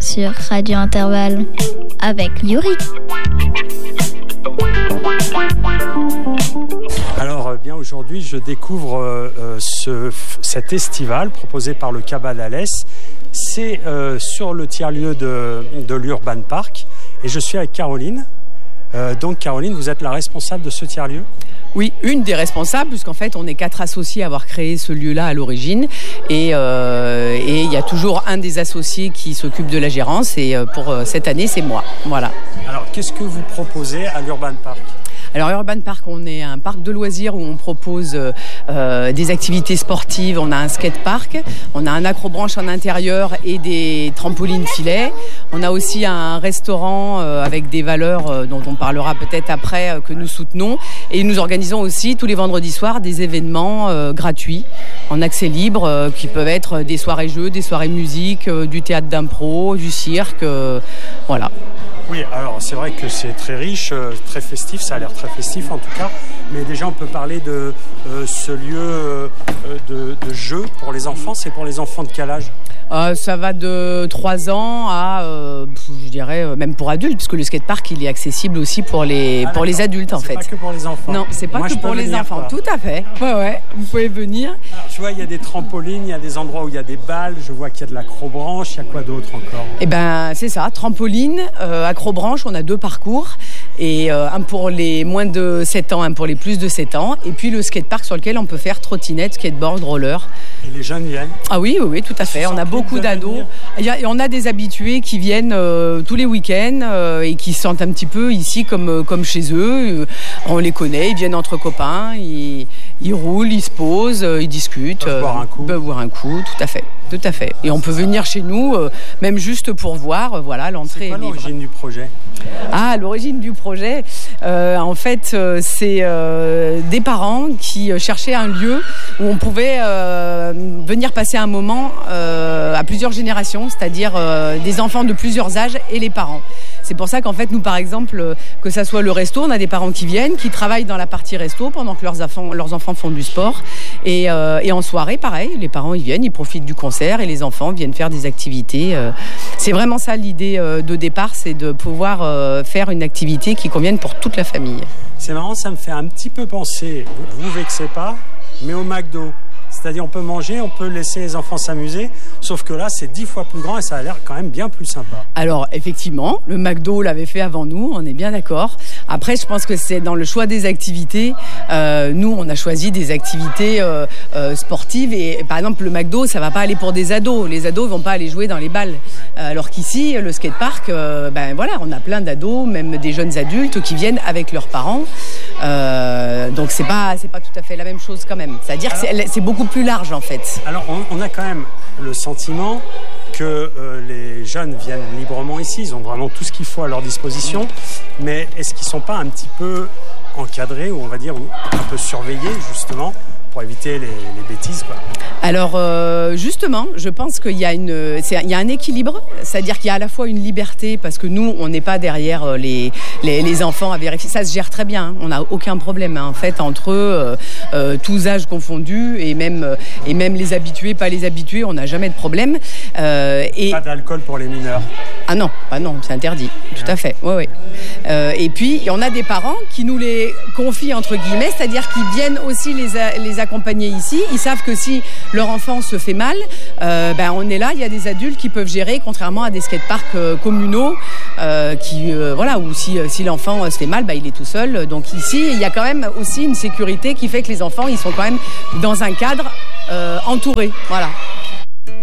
sur Radio Intervalle avec Yuri. Alors bien aujourd'hui je découvre cet estival proposé par le Cabas d'Alès. C'est sur le tiers-lieu de l'Urban Park et je suis avec Caroline. Donc Caroline, vous êtes la responsable de ce tiers-lieu ? Oui, une des responsables, puisqu'en fait on est 4 associés à avoir créé ce lieu-là à l'origine et il y a toujours un des associés qui s'occupe de la gérance et pour cette année c'est moi. Voilà. Alors qu'est-ce que vous proposez à l'Urban Park ? Alors Urban Park, on est un parc de loisirs où on propose des activités sportives. On a un skatepark, on a un acrobranche en intérieur et des trampolines filets. On a aussi un restaurant avec des valeurs dont on parlera peut-être après que nous soutenons. Et nous organisons aussi tous les vendredis soirs des événements gratuits en accès libre qui peuvent être des soirées jeux, des soirées musique, du théâtre d'impro, du cirque, voilà. Oui, alors c'est vrai que c'est très riche, très festif, ça a l'air très festif en tout cas, mais déjà on peut parler de ce lieu de jeu pour les enfants. C'est pour les enfants de quel âge ? Ça va de 3 ans à, je dirais, même pour adultes, puisque le skatepark, il est accessible aussi pour les adultes, en fait. C'est pas que pour les enfants. Non, c'est pas que pour les enfants. Tout à fait. Ouais, vous pouvez venir. Alors, tu vois, il y a des trampolines, il y a des endroits où il y a des balles, je vois qu'il y a de l'acrobranche, il y a quoi d'autre encore ? Eh ben, c'est ça, trampoline, acrobranche, on a 2 parcours. Et un pour les moins de 7 ans, un pour les plus de 7 ans. Et puis le skatepark sur lequel on peut faire trottinette, skateboard, roller. Et les jeunes viennent ? Ah oui, tout à fait. On a beaucoup d'ados. Et on a des habitués qui viennent tous les week-ends et qui se sentent un petit peu ici comme chez eux. On les connaît, ils viennent entre copains, ils roulent, ils se posent, ils discutent. Ils peuvent boire un coup, tout à fait. Tout à fait. Et on peut venir chez nous, même juste pour voir, voilà, l'entrée. C'est quoi l'origine du projet ? Ah, l'origine du projet, en fait, c'est des parents qui cherchaient un lieu où on pouvait venir passer un moment à plusieurs générations, c'est-à-dire des enfants de plusieurs âges et les parents. C'est pour ça qu'en fait, nous, par exemple, que ça soit le resto, on a des parents qui viennent, qui travaillent dans la partie resto pendant que leurs enfants font du sport. Et en soirée, pareil, les parents, ils viennent, ils profitent du concert et les enfants viennent faire des activités. C'est vraiment ça l'idée de départ, c'est de pouvoir faire une activité qui convienne pour toute la famille. C'est marrant, ça me fait un petit peu penser, vous vexez pas, mais au McDo. C'est-à-dire on peut manger, on peut laisser les enfants s'amuser, sauf que là c'est 10 fois plus grand et ça a l'air quand même bien plus sympa. Alors effectivement, le McDo l'avait fait avant nous, on est bien d'accord. Après je pense que c'est dans le choix des activités, nous on a choisi des activités sportives et par exemple le McDo ça va pas aller pour des ados, les ados vont pas aller jouer dans les balles. Alors qu'ici le skatepark, voilà, on a plein d'ados, même des jeunes adultes qui viennent avec leurs parents. Donc c'est pas tout à fait la même chose quand même. C'est-à-dire que c'est beaucoup plus large en fait. Alors on a quand même le sentiment que les jeunes viennent librement ici, ils ont vraiment tout ce qu'il faut à leur disposition, mais est-ce qu'ils sont pas un petit peu encadrés ou on va dire un peu surveillés justement pour éviter les bêtises quoi. Alors justement, je pense qu'il y a un équilibre, c'est-à-dire qu'il y a à la fois une liberté parce que nous, on n'est pas derrière les enfants à vérifier. Ça se gère très bien, on n'a aucun problème en fait entre eux, tous âges confondus et même les habitués, pas les habitués, on n'a jamais de problème. Pas d'alcool pour les mineurs. Ah non, c'est interdit, tout à fait. Oui. Et puis on a des parents qui nous les confient entre guillemets, c'est-à-dire qu'ils viennent aussi les accompagner ici. Ils savent que si leur enfant se fait mal, on est là, il y a des adultes qui peuvent gérer, contrairement à des skateparks communaux où si l'enfant se fait mal, il est tout seul. Donc ici, il y a quand même aussi une sécurité qui fait que les enfants, ils sont quand même dans un cadre entouré. Voilà.